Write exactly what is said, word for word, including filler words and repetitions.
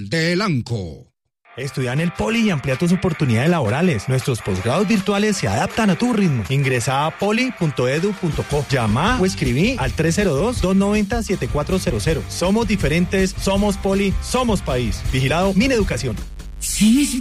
Nacional del ANCO. Estudia en el Poli y amplía tus oportunidades laborales. Nuestros posgrados virtuales se adaptan a tu ritmo. Ingresa a poli punto edu punto co. Llama o escribí al tres cero dos, dos nueve cero, siete cuatro cero cero. Somos diferentes, somos Poli, somos país. Vigilado Mineducación. Sí,